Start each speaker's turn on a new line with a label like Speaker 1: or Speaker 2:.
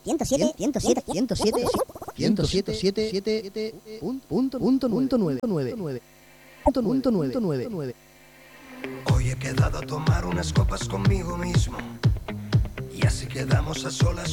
Speaker 1: 107.9. Hoy he quedado a tomar unas copas conmigo mismo y así quedamos a solas